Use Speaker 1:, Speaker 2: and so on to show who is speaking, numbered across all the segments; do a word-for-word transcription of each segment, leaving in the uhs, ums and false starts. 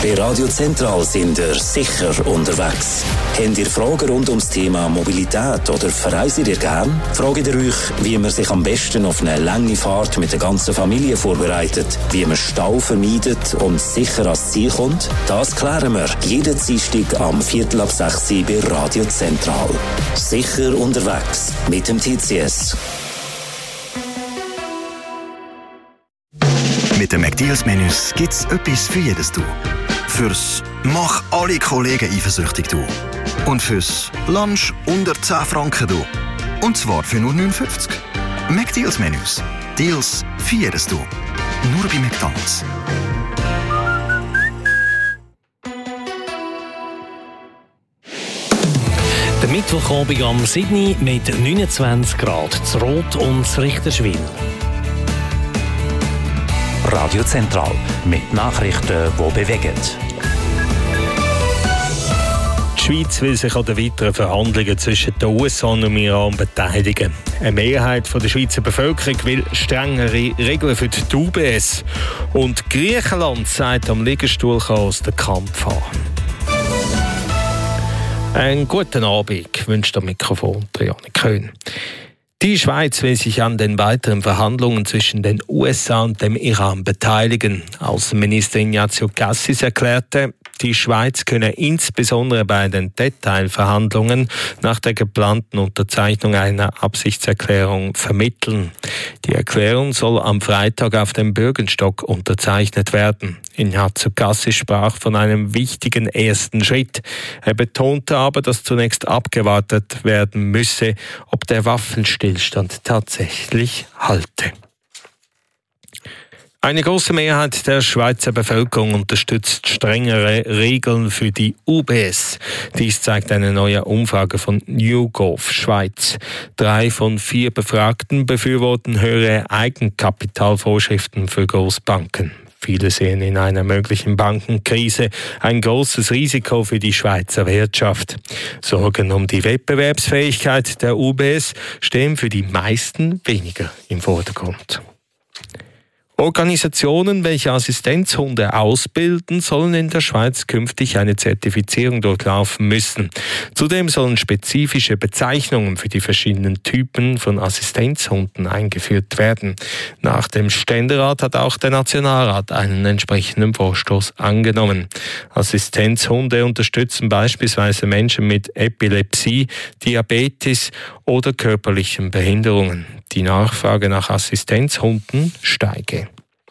Speaker 1: Bei Radio Zentral sind ihr sicher unterwegs. Habt ihr Fragen rund ums Thema Mobilität oder verreist ihr gern? Fragt ihr euch, wie man sich am besten auf eine lange Fahrt mit der ganzen Familie vorbereitet, wie man Stau vermeidet und sicher ans Ziel kommt? Das klären wir jeden Dienstag am Viertel ab sechs bei Radio Zentral. Sicher unterwegs mit dem T C S.
Speaker 2: Mit den McDeals-Menüs gibt es etwas für jedes Du. Fürs «Mach alle Kollegen eifersüchtig» Du. Und fürs «Lunch unter zehn Franken» Du. Und zwar für nur neun fünfzig. McDeals-Menüs. Deals für jedes Du. Nur bei McDonald's.
Speaker 3: Der Mittwochabend am Sydney mit neunundzwanzig Grad, zu Rot und zu Richterswil.
Speaker 4: Radio Zentral mit Nachrichten, die bewegen.
Speaker 3: Die Schweiz will sich an den weiteren Verhandlungen zwischen den U S A und dem Iran beteiligen. Eine Mehrheit der Schweizer Bevölkerung will strengere Regeln für die U B S. Und Griechenland sagt, am Liegestuhlchaos den Kampf an. Einen guten Abend wünscht am Mikrofon Janik Köhn. Die Schweiz will sich an den weiteren Verhandlungen zwischen den U S A und dem Iran beteiligen. Außenminister Ignazio Cassis erklärte, die Schweiz könne insbesondere bei den Detailverhandlungen nach der geplanten Unterzeichnung einer Absichtserklärung vermitteln. Die Erklärung soll am Freitag auf dem Bürgenstock unterzeichnet werden. Ignazio Cassis sprach von einem wichtigen ersten Schritt. Er betonte aber, dass zunächst abgewartet werden müsse, ob der Waffenstillstand tatsächlich halte. Eine große Mehrheit der Schweizer Bevölkerung unterstützt strengere Regeln für die U B S. Dies zeigt eine neue Umfrage von YouGov Schweiz. Drei von vier Befragten befürworten höhere Eigenkapitalvorschriften für Großbanken. Viele sehen in einer möglichen Bankenkrise ein großes Risiko für die Schweizer Wirtschaft. Sorgen um die Wettbewerbsfähigkeit der U B S stehen für die meisten weniger im Vordergrund. Organisationen, welche Assistenzhunde ausbilden, sollen in der Schweiz künftig eine Zertifizierung durchlaufen müssen. Zudem sollen spezifische Bezeichnungen für die verschiedenen Typen von Assistenzhunden eingeführt werden. Nach dem Ständerat hat auch der Nationalrat einen entsprechenden Vorstoß angenommen. Assistenzhunde unterstützen beispielsweise Menschen mit Epilepsie, Diabetes oder körperlichen Behinderungen. Die Nachfrage nach Assistenzhunden steige.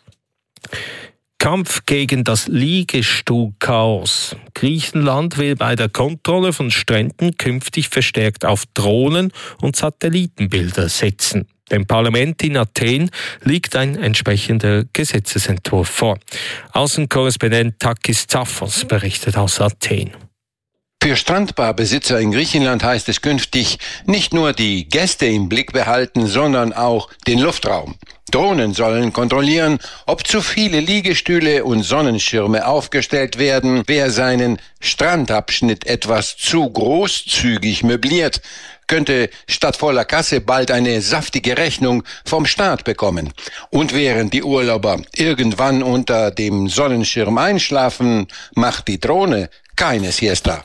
Speaker 3: Kampf gegen das Liegestuhlchaos. Griechenland will bei der Kontrolle von Stränden künftig verstärkt auf Drohnen und Satellitenbilder setzen. Dem Parlament in Athen liegt ein entsprechender Gesetzesentwurf vor. Außenkorrespondent Takis Zaphos berichtet aus Athen.
Speaker 5: Für Strandbarbesitzer in Griechenland heißt es künftig nicht nur die Gäste im Blick behalten, sondern auch den Luftraum. Drohnen sollen kontrollieren, ob zu viele Liegestühle und Sonnenschirme aufgestellt werden, wer seinen Strandabschnitt etwas zu großzügig möbliert, könnte statt voller Kasse bald eine saftige Rechnung vom Staat bekommen. Und während die Urlauber irgendwann unter dem Sonnenschirm einschlafen, macht die Drohne keine Siesta.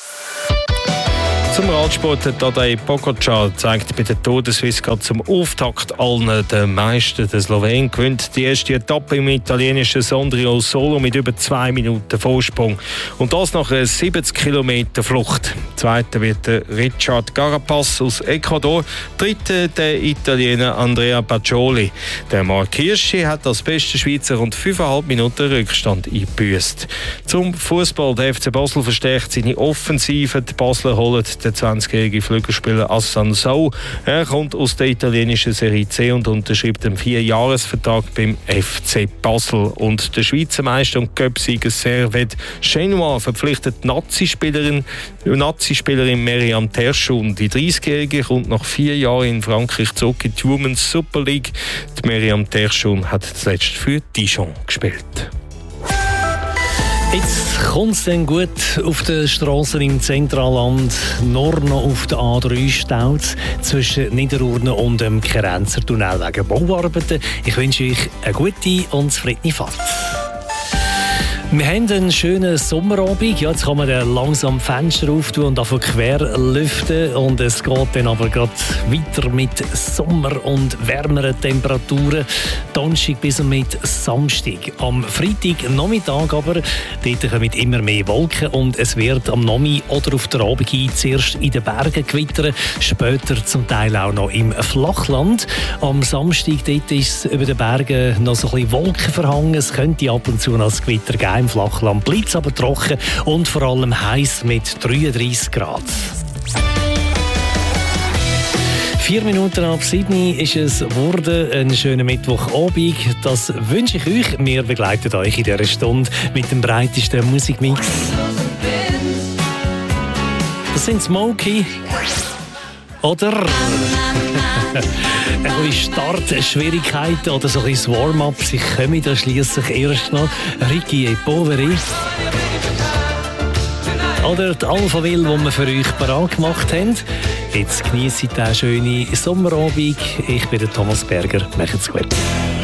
Speaker 3: Zum Radsport, Tadej Pogačar zeigt bei der Tour de Suisse gerade zum Auftakt allen der Meister. Der Slowen gewinnt die erste Etappe im italienischen Sondrio Solo mit über zwei Minuten Vorsprung. Und das nach einer siebzig Kilometer Flucht. Zweiter wird der Richard Carapaz aus Ecuador, dritter der Italiener Andrea Baccioli. Der Marc Hirschi hat als bester Schweizer rund fünfeinhalb Minuten Rückstand eingebüßt. Zum Fußball, der F C Basel verstärkt seine Offensive. Die Basler holen der zwanzigjährige Flügelspieler Hassan Sow. Er kommt aus der italienischen Serie C und unterschreibt einen Vierjahresvertrag beim F C Basel. Und der Schweizer Meister und Cup-Sieger Servet Chenois verpflichtet die Nazi-Spielerin, Nazi-Spielerin Meriam Terschun. Die dreißigjährige kommt nach vier Jahren in Frankreich zurück in die Women's Super League. Die Meriam Terschun hat zuletzt für Dijon gespielt.
Speaker 6: Jetzt kommt es dann gut auf den Strassen im Zentralland, nur noch auf der A drei staut zwischen Niederurne und dem Kerenzertunnel wegen Bauarbeiten. Ich wünsche euch eine gute und zufriedene Fahrt. Wir haben einen schönen Sommerabend. Ja, jetzt kann man langsam Fenster auftun und davon quer lüften. Und es geht dann aber gerade weiter mit Sommer und wärmeren Temperaturen. Donnerstag bis mit Samstag. Am Freitag Nachmittag aber, dort kommen immer mehr Wolken und es wird am Nachmittag oder auf der Abend hin zuerst in den Bergen gewittern, später zum Teil auch noch im Flachland. Am Samstag dort ist es über den Bergen noch so ein bisschen Wolken verhangen. Es könnte ab und zu noch das Gewitter geben. Im Flachland bleibt es aber trocken und vor allem heiß mit dreiunddreißig Grad. Vier Minuten ab sieben ist es geworden. Einen schönen Mittwochabend. Das wünsche ich euch. Wir begleiten euch in dieser Stunde mit dem breitesten Musikmix. Das sind Smokey. Oder ein bisschen Startschwierigkeiten oder so ein bisschen Warm-up. Sie kommen da schliesslich erst noch. Ricky e Poveri. Oder die Alphaville, die wir für euch parat gemacht haben. Jetzt genießt diesen schönen Sommerabend. Ich bin der Thomas Berger. Macht's gut.